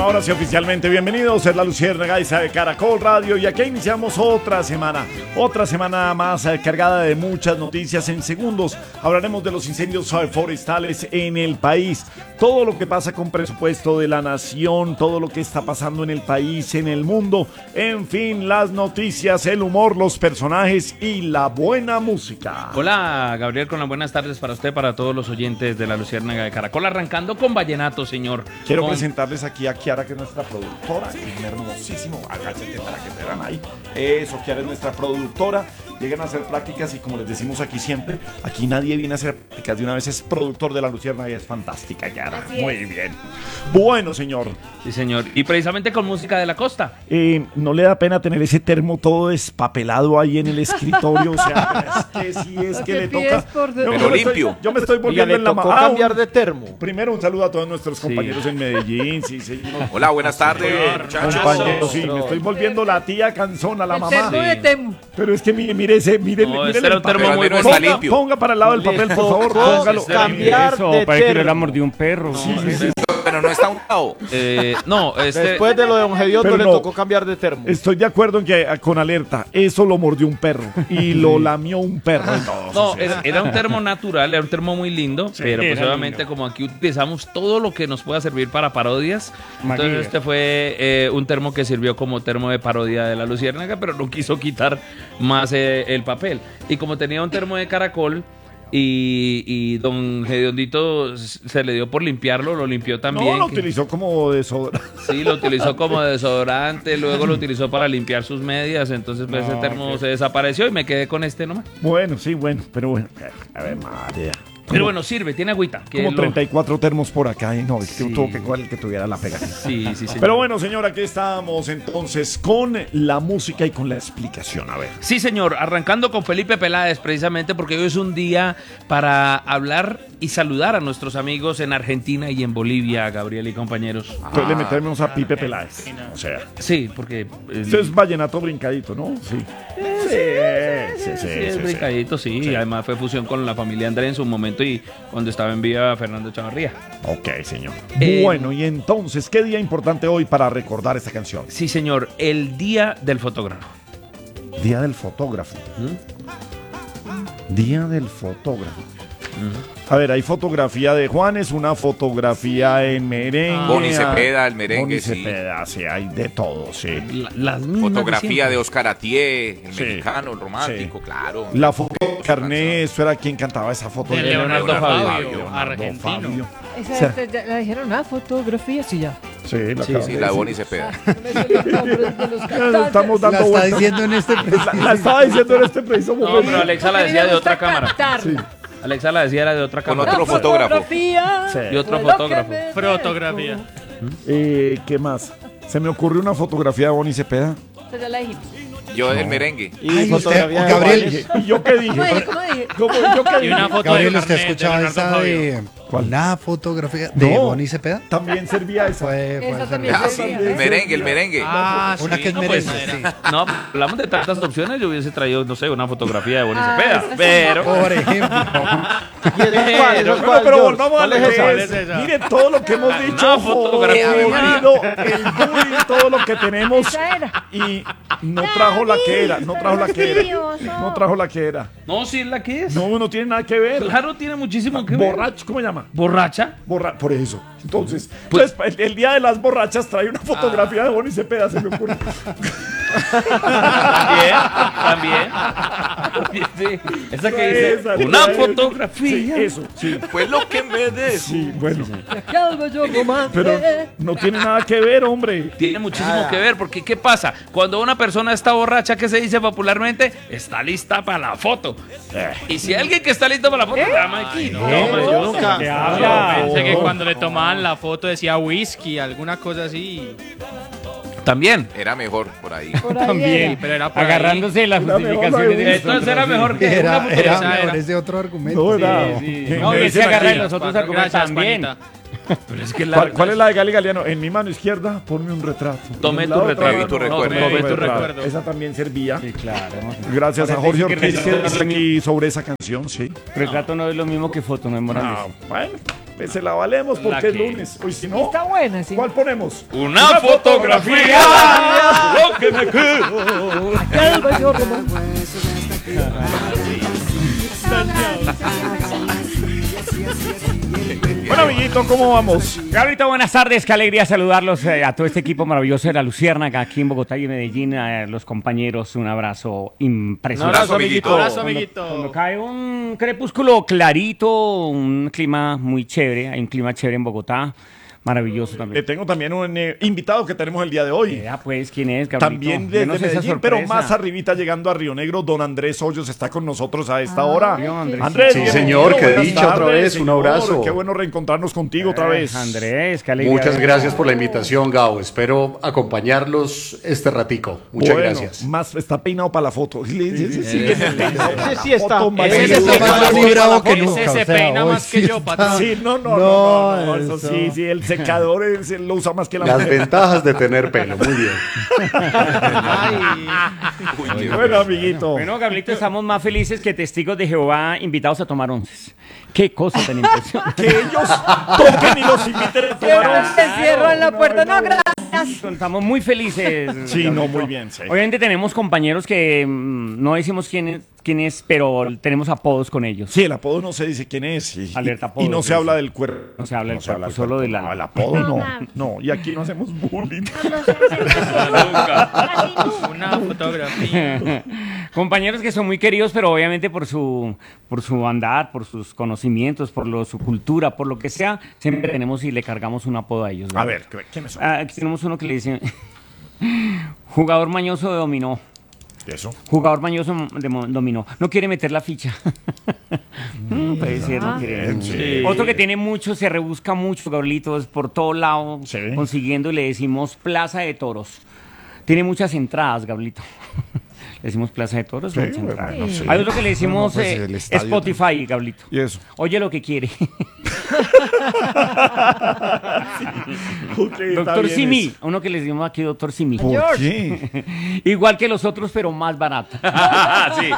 ahora sí oficialmente bienvenidos, es la Luciérnaga de Caracol Radio y aquí iniciamos otra semana más cargada de muchas noticias. En segundos hablaremos de los incendios forestales en el país, todo lo que pasa con presupuesto de la nación, todo lo que está pasando en el país, en el mundo, en fin, las noticias, el humor, los personajes y la buena música. Hola Gabriel, con las buenas tardes para usted, para todos los oyentes de la Luciérnaga de Caracol, arrancando con vallenato, señor. Quiero presentarles aquí a Kiara, que es nuestra productora, que es un hermosísimo, agáchate para que te vean ahí. Eso, Kiara es nuestra productora. Lleguen a hacer prácticas y como les decimos aquí siempre, aquí nadie viene a hacer prácticas, de una vez es productor de la Luciérnaga y es fantástica, Kiara. Muy bien. Bueno, señor. Sí, señor. Y precisamente con música de la costa. ¿No le da pena tener ese termo todo despapelado ahí en el escritorio? O sea, es que sí, es que le toca. Pero limpio. Yo me estoy volviendo en la mano. Cambiar de termo. Primero un saludo a todos nuestros compañeros en Medellín. Sí, señor. Hola, buenas tardes, muchachos. Compañeros, sí, me estoy volviendo la tía canzona, la mamá. Termo de Temu. Pero es que mire el termo muy bueno. Está limpio. Ponga para el lado del papel, por favor. Póngalo. Cambiar Eso, de parece que termo. le mordió un perro. Sí. Pero no está untado. Después de lo de Don Gediondo Pero le no. tocó cambiar de termo. Estoy de acuerdo en que con alerta, eso lo mordió un perro y lo lamió un perro. No, era un termo natural, era un termo muy lindo, pero pues era obviamente lindo. como aquí utilizamos todo lo que nos pueda servir para parodias, Maguire. entonces este fue un termo que sirvió como termo de parodia de la Luciérnaga, pero no quiso quitar más el papel. Y como tenía un termo de caracol y don Gediondito se le dio por limpiarlo, lo limpió también. No, lo utilizó como desodorante. Sí, lo utilizó como desodorante, luego lo utilizó para limpiar sus medias, entonces pues, ese termo se desapareció y me quedé con este nomás. Bueno, sí, bueno, pero bueno. A ver, María. Pero bueno, sirve, tiene agüita. que Como lo- 34 termos por acá. Y no, es que Sí. tuvo que cuál el que tuviera la pega. Sí, sí, sí. Pero bueno, señor, aquí estamos entonces con la música y con la explicación. A ver. Sí, señor, arrancando con Felipe Peláez, precisamente porque hoy es un día para hablar y saludar a nuestros amigos en Argentina y en Bolivia, Gabriel y compañeros. Entonces le metemos a Pipe Peláez. O sea, Sí, porque... esto es vallenato brincadito, ¿no? Sí. Sí, es brincadito, sí, y además fue fusión con la familia André en su momento y cuando estaba en vida Fernando Chavarría. Ok, señor. Eh, Bueno, y entonces, ¿qué día importante hoy para recordar esta canción? Sí, señor, el Día del Fotógrafo. Día del fotógrafo. Día del fotógrafo. A ver, hay fotografía de Juanes, una fotografía en merengue. Boni Cepeda, el merengue, Boni sí. Cepeda, sí, hay de todo, sí. Las mismas Fotografía siempre. de Oscar Atié, el Sí. mexicano, el romántico, Sí. claro. La foto de Carné, eso era quien cantaba esa foto. De Leonardo Fabio, Leonardo argentino. Fabio. Esa la dijeron, fotografía, sí, ya. Sí, la Sí, acabo Sí, de la de decir. Boni Cepeda. Estamos dando vueltas. La estaba diciendo en este preciso No, momento. pero Alexa la decía de otra cámara. Sí. Alexa la decía era de otra Con cámara. otro fotógrafo. Sí. Y otro fotógrafo. Fotografía. ¿Qué más? Se me ocurrió una fotografía de Boni Cepeda. Ya la dijimos. Yo del merengue. Y fotografía de Gabriel. ¿Y yo qué dije? ¿Cómo dije? ¿Yo qué Y dije? una foto Gabriel, de ¿usted ha carnet escuchado de esa Leonardo Fabio. de ¿Cuál? la fotografía de No. Boni Cepeda? También servía esa. Puede Esa ser. también Ah, sí, servía. el merengue, el merengue. Ah, Una sí, que es no, pues, merengue, sí. No, hablamos de tantas opciones. Yo hubiese traído, no sé, una fotografía de Boni Cepeda. Pero. Por ejemplo. Pero volvamos a ¿Cuál es esa? ¿Cuál es esa? Mire todo lo que hemos dicho, Una fotografía. jodido, el bullying, todo lo que tenemos Esa era. y no trajo la que era, no trajo la que era, no trajo la que era. No, sí es la que es. No, no tiene nada que ver. Claro, tiene muchísimo que ver. Borracho, ¿cómo se llama? ¿Borracha? Por eso. Entonces, Pues- el día de las borrachas trae una fotografía de Boni Cepeda, se me ocurre. También. Sí. Esa que dice, Esa, una sí, fotografía. eso, sí. Fue lo que me des. Sí, bueno. Calvo yo romance. Pero no tiene nada que ver, hombre. Tiene muchísimo que ver, porque ¿qué pasa? Cuando una persona está borracha, ¿qué se dice popularmente? Está lista para la foto. Y si alguien que está listo para la foto, llama aquí. No, Yo nunca. ¿Qué Yo habla? Pensé que no. cuando le tomaban la foto decía whisky, alguna cosa así. También. Era mejor por ahí. Por ahí También, era. pero era por agarrándose de las Era mejor justificaciones la de Entonces era mejor que una Era fotografía. mejor, es de otro argumento. No, era. No, me y dicen se agarra de aquí, los otros Gracias, argumentos también. Juanita. Pero es que ¿Cuál es la de Gali Galeano? En mi mano izquierda, ponme un retrato. Tomé En tu la otra retrato. mano, Tu recuerdo. Tomé tu recuerdo. Esa también servía. Sí, claro. Gracias a Parece Jorge que Ortiz que retrato dice aquí sobre esa canción, sí. Retrato no es lo mismo que foto, no es morales. Bueno, Pues se la valemos porque La es que- lunes. Hoy si no, Está buena, sí. ¿cuál ponemos? Una fotografía. Lo que me quedo. Aquel bello romance. Bueno, amiguito, ¿cómo vamos? Gabrielito, buenas tardes, qué alegría saludarlos a todo este equipo maravilloso de La Luciérnaga aquí en Bogotá y en Medellín, a los compañeros, un abrazo Un impresionante. abrazo, amiguito. Abrazo, Cuando amiguito. cae un crepúsculo clarito, un clima muy chévere, hay un clima chévere en Bogotá, maravilloso también. Tengo también un invitado que tenemos el día de hoy. Pues, ¿quién es, Gabrielito? También desde Denos esa Medellín, pero sorpresa. más arribita llegando a Río Negro, don Andrés Hoyos está con nosotros a esta hora. Dios, Andrés. Andrés, Sí, bienvenido, señor, qué buenas dicha otra tardes, vez, un señor. abrazo. Qué bueno reencontrarnos contigo otra vez. Andrés, qué alegría. Muchas gracias por la invitación, Gabo. Espero acompañarlos este ratico. Muchas Bueno, gracias. Más está peinado para la foto. Ese sí está. Foto, Ese Ese se está peina más más librado que Ese nunca. se o sea, peina hoy más que sí yo, está- patrón. Sí, no, eso eso. sí, el secador lo usa más que la Las mujer. ventajas de tener pelo. Muy bien. Bueno, amiguito. Bueno, Gabrielito, estamos más felices que testigos de Jehová invitados a tomar onces. Qué cosa tan impresionante. Que ellos toquen y los inviten a tomar once. Te cierro en la puerta. No, gracias. Estamos muy felices. Sí, no, Gabrielito. muy bien, sí. Obviamente tenemos compañeros que no decimos quién es, pero tenemos apodos con ellos. Sí, el apodo no se dice quién es. Alerta apodo, y no sí, se habla sí. del cuerpo. No se habla del cuerpo, del solo de cuerpo. la... No, el apodo no. No. No, y aquí no hacemos bullying. Una fotografía. Compañeros que son muy queridos, pero obviamente por su andar, por sus conocimientos, su cultura, por lo que sea, siempre tenemos y le cargamos un apodo a ellos. ¿no? A ver, ¿quiénes son? Aquí tenemos uno que le dice jugador mañoso de dominó. ¿Y eso? Jugador mañoso de dominó. No quiere meter la ficha. Puede ser, no quiere. sí. Otro que tiene mucho, se rebusca mucho, Gabrielitos, por todo lado, Sí. consiguiendo, y le decimos Plaza de Toros. Tiene muchas entradas, Gabrielito. Le decimos Plaza de Toros. Sí, muchas entradas. bueno, sí. Hay otro que le decimos No, pues, el estadio Spotify, Gabrielito. ¿Y eso? Oye lo que quiere. Ok, está Doctor bien Simi. eso. Uno que le decimos aquí, Doctor Simi. ¿Por qué? Igual que los otros, pero más barato. Sí.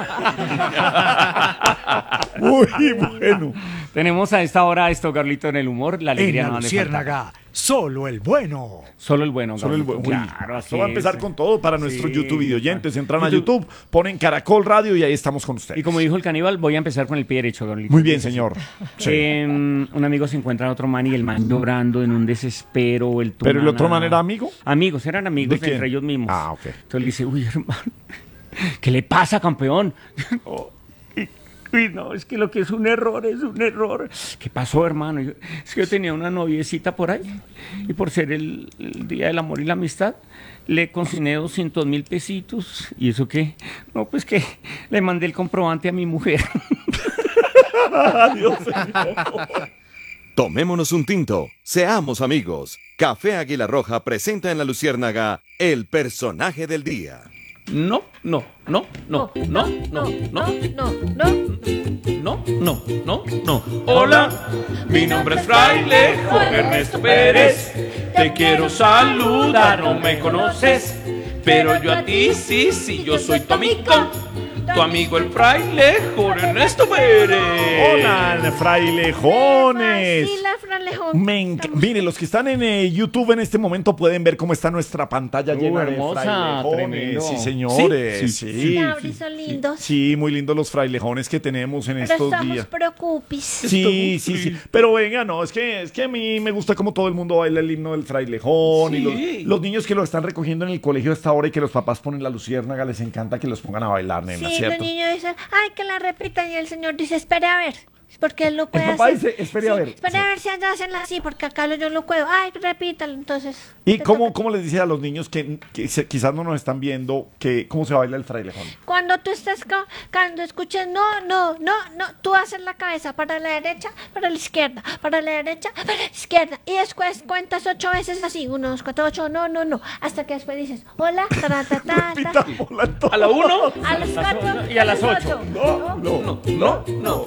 Muy bueno. Tenemos a esta hora esto, Carlito, en el humor. La En alegría la no le falta. Luciérnaga, solo el bueno. Solo el bueno, Solo el Carlito. buen. Claro, así Esto va a empezar es. con todo para nuestros Sí, YouTube videoyentes. Entran a YouTube. YouTube, ponen Caracol Radio y ahí estamos con ustedes. Y como dijo el caníbal, voy a empezar con el pie derecho, Carlito. Muy bien, señor. Sí. Un amigo se encuentra a otro man y el man llorando en un desespero. ¿Pero el otro man era amigo? Amigos, eran amigos ¿De quién? entre ellos mismos. Ah, ok. Entonces le dice, uy, hermano, ¿qué le pasa, campeón? Uy, no, es que lo que es un error, es un error. ¿Qué pasó, hermano? Es que yo tenía una noviecita por ahí y por ser el Día del Amor y la Amistad, le consigné 200,000 pesitos. ¿Y eso qué? No, pues que le mandé el comprobante a mi mujer. Adiós, señor. Tomémonos un tinto, seamos amigos. Café Águila Roja presenta en La Luciérnaga el personaje del día. No. Hola, mi nombre es Fraile Juan Ernesto Pérez. Te quiero saludar, no me conoces, pero yo a ti sí, yo soy tu amigo el fraile Juan Ernesto Pérez. Hola, frailejones. Sí, la fralejón. Mire, los que están en YouTube en este momento pueden ver cómo está nuestra pantalla llena hermosa, de frailejones. tremendo. Sí, señores. Sí, Sí, Lauri, son lindos. Sí, muy lindos los frailejones que tenemos en Pero estos estamos días. preocupis. Sí. Pero venga, no, es que a mí me gusta como todo el mundo baila el himno del frailejón. Sí. Y los niños que lo están recogiendo en el colegio hasta ahora y que los papás ponen la luciérnaga, les encanta que los pongan a bailar, nena, Sí, los ¿cierto? niños dicen, ay, que la repitan. Y el señor dice, espere a ver. Porque él lo puede papá hacer. dice, espere a ver. Espere a ver si allá hacen así, porque acá yo lo puedo. Ay, repítalo, entonces. ¿Y te cómo toca. les dice a los niños que quizás no nos están viendo cómo se baila el frailejón? Cuando tú estés, cuando escuches, no, tú haces la cabeza para la derecha, para la izquierda, para la derecha, para la izquierda. Y después cuentas 8 veces así, 1, 2, 4, 8, no, hasta que después dices, hola, ta, ta, ta, ta. Repitámosla entonces. A la 1. A las 4 Y a las 8. No.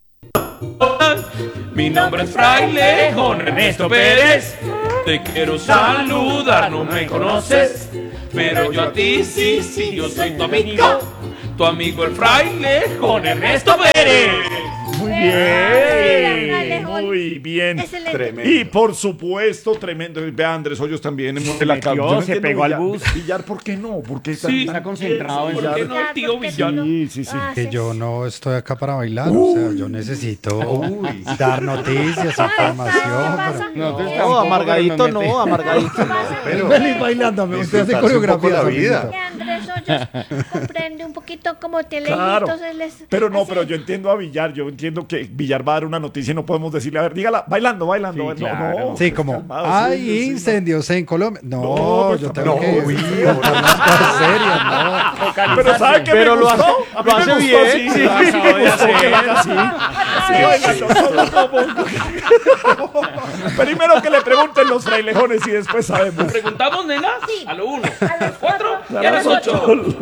Mi nombre es Fraile Juan Ernesto Pérez. Te quiero saludar, no me conoces, pero yo a ti sí, yo soy tu amigo el Fraile Juan Ernesto Pérez. Muy Bien, bien, Alejón. muy bien. Excelente. Tremendo. Y por supuesto, tremendo. Vea, Andrés Hoyos también. Se metió, se pegó al bus. Villar, ¿por qué no? ¿Por qué Sí, está concentrado en ¿Por qué Villar. no el tío Villar? Sí, sí, sí. Que yo no estoy acá para bailar, o sea, yo necesito dar noticias, información. pasa? No, amargadito no, amargadito no. Pero Feliz bailando, me gusta hacer disfrutarse un poco coreografía. la vida. Que Andrés Hoyos comprende un poquito como te leí, Claro. entonces les... Pero no, así- pero yo entiendo a Villar. Yo entiendo que Villar va a dar una noticia y no podemos decirle, a ver, dígala, bailando. Sí, No, claro. no, Sí, como calmado, hay sí, sí, incendios en Colombia. No, No, pues, yo tengo no, que uy, contar las cosas serias, no. Pero ¿sabe qué Pero me lo gustó? hace- A mí lo me hace gustó, bien, sí, sí. me gustó que lo haga así. Sí, bailando. Primero que le pregunten los frailejones y después sabemos. ¿Preguntamos, nena? Sí. A lo 1, A a las las 4 y a a las las 8. ocho.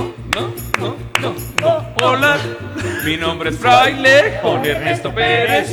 No. Hola, mi nombre es Fraile Juan Ernesto Pérez.